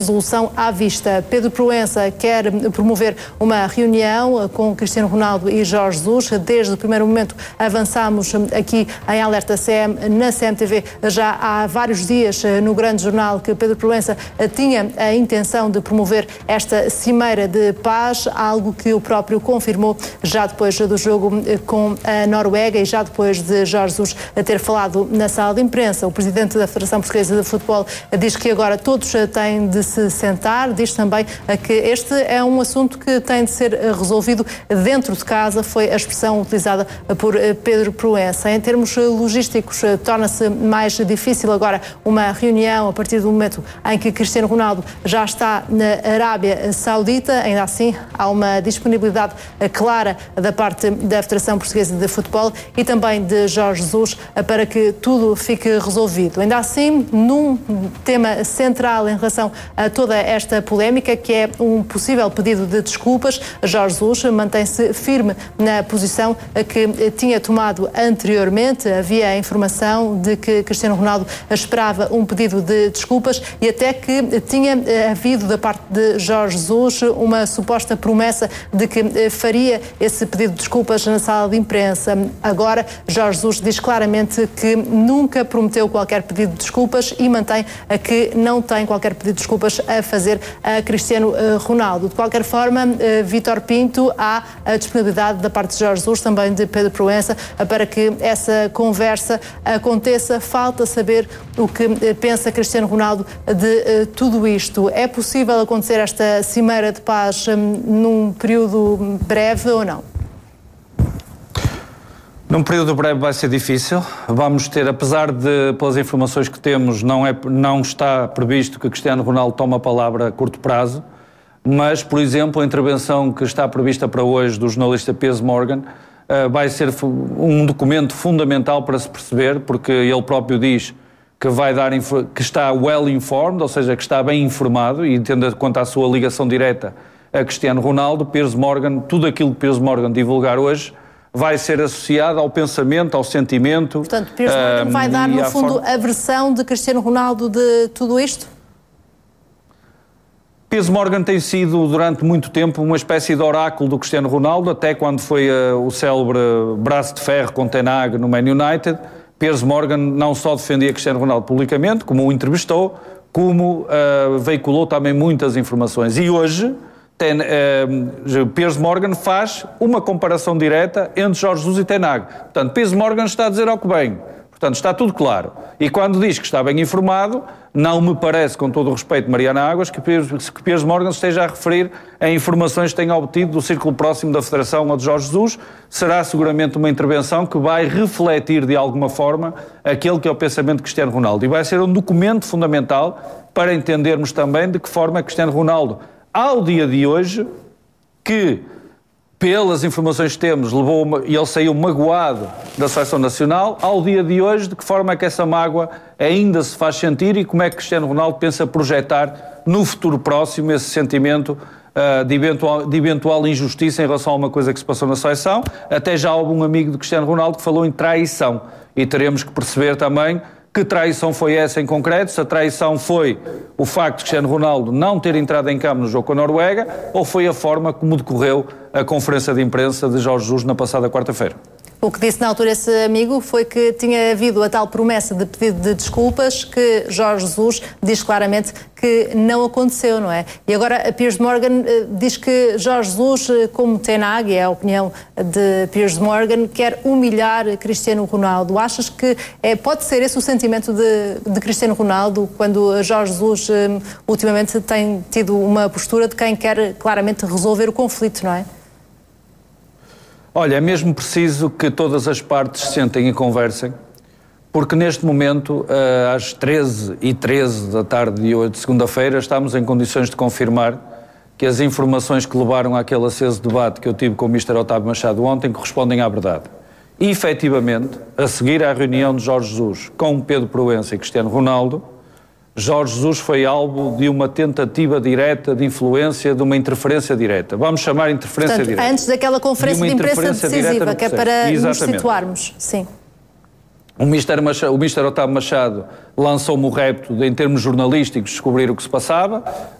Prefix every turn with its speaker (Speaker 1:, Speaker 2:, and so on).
Speaker 1: resolução à vista. Pedro Proença quer promover uma reunião com Cristiano Ronaldo e Jorge Jesus. Desde o primeiro momento avançámos aqui em Alerta CM, na CMTV, já há vários dias no Grande Jornal, que Pedro Proença tinha a intenção de promover esta cimeira de paz, algo que o próprio confirmou já depois do jogo com a Noruega e já depois de Jorge Jesus ter falado na sala de imprensa. O presidente da Federação Portuguesa de Futebol diz que agora todos têm de se sentar, diz também que este é um assunto que tem de ser resolvido dentro de casa, foi a expressão utilizada por Pedro Proença. Em termos logísticos, torna-se mais difícil agora uma reunião a partir do momento em que Cristiano Ronaldo já está na Arábia Saudita. Ainda assim, há uma disponibilidade clara da parte da Federação Portuguesa de Futebol e também de Jorge Jesus para que tudo fique resolvido. Ainda assim, num tema central em relação a toda esta polémica, que é um possível pedido de desculpas, Jorge Jesus mantém-se firme na posição que tinha tomado anteriormente. Havia a informação de que Cristiano Ronaldo esperava um pedido de desculpas e até que tinha havido da parte de Jorge Jesus uma suposta promessa de que faria esse pedido de desculpas na sala de imprensa. Agora, Jorge Jesus diz claramente que nunca prometeu qualquer pedido de desculpas e mantém que não tem qualquer pedido de desculpas a fazer a Cristiano Ronaldo. De qualquer forma, Vítor Pinto, há a disponibilidade da parte de Jorge Jesus, também de Pedro Proença, para que essa conversa aconteça. Falta saber o que pensa Cristiano Ronaldo de tudo isto. É possível acontecer esta cimeira de paz num período breve ou não?
Speaker 2: Num período breve vai ser difícil. Vamos ter, apesar de, pelas informações que temos, não está previsto que Cristiano Ronaldo tome a palavra a curto prazo, mas, por exemplo, a intervenção que está prevista para hoje do jornalista Piers Morgan vai ser um documento fundamental para se perceber, porque ele próprio diz que que está well informed, ou seja, que está bem informado, e tendo quanto à sua ligação direta a Cristiano Ronaldo, Piers Morgan, tudo aquilo que Piers Morgan divulgar hoje vai ser associado ao pensamento, ao sentimento.
Speaker 1: Portanto, Piers Morgan vai dar, no fundo, a versão de Cristiano Ronaldo de tudo isto?
Speaker 2: Piers Morgan tem sido, durante muito tempo, uma espécie de oráculo do Cristiano Ronaldo, até quando foi o célebre braço de ferro com Ten Hag no Man United. Piers Morgan não só defendia Cristiano Ronaldo publicamente, como o entrevistou, como veiculou também muitas informações. E hoje, Piers Morgan faz uma comparação direta entre Jorge Jesus e Ten Hag. Portanto, Piers Morgan está a dizer ao que bem. Portanto, está tudo claro. E quando diz que está bem informado, não me parece, com todo o respeito, Mariana Águas, que Piers Morgan esteja a referir a informações que tenha obtido do círculo próximo da Federação ou de Jorge Jesus. Será seguramente uma intervenção que vai refletir de alguma forma aquele que é o pensamento de Cristiano Ronaldo. E vai ser um documento fundamental para entendermos também de que forma Cristiano Ronaldo, ao dia de hoje, que pelas informações que temos, e ele saiu magoado da Seleção Nacional, ao dia de hoje, de que forma é que essa mágoa ainda se faz sentir e como é que Cristiano Ronaldo pensa projetar no futuro próximo esse sentimento de eventual injustiça em relação a uma coisa que se passou na Seleção. Até já houve um amigo de Cristiano Ronaldo que falou em traição e teremos que perceber também que traição foi essa em concreto, se a traição foi o facto de Cristiano Ronaldo não ter entrado em campo no jogo com a Noruega ou foi a forma como decorreu a conferência de imprensa de Jorge Jesus na passada quarta-feira.
Speaker 1: O que disse na altura esse amigo foi que tinha havido a tal promessa de pedido de desculpas que Jorge Jesus diz claramente que não aconteceu, não é? E agora Piers Morgan diz que Jorge Jesus, como Ten Hag, é a opinião de Piers Morgan, quer humilhar Cristiano Ronaldo. Achas que pode ser esse o sentimento de Cristiano Ronaldo quando Jorge Jesus ultimamente tem tido uma postura de quem quer claramente resolver o conflito, não é?
Speaker 2: Olha, é mesmo preciso que todas as partes se sentem e conversem, porque neste momento, às 13h13 da tarde de hoje, de segunda-feira, estamos em condições de confirmar que as informações que levaram àquele aceso debate que eu tive com o Mr. Otávio Machado ontem correspondem à verdade. E, efetivamente, a seguir à reunião de Jorge Jesus com Pedro Proença e Cristiano Ronaldo, Jorge Jesus foi alvo de uma tentativa direta de influência, de uma interferência direta. Vamos chamar interferência
Speaker 1: Portanto,
Speaker 2: direta.
Speaker 1: Antes daquela conferência de imprensa decisiva, que é para nos situarmos. Sim.
Speaker 2: O Mister Otávio Machado lançou-me o repto de, em termos jornalísticos, descobrir o que se passava.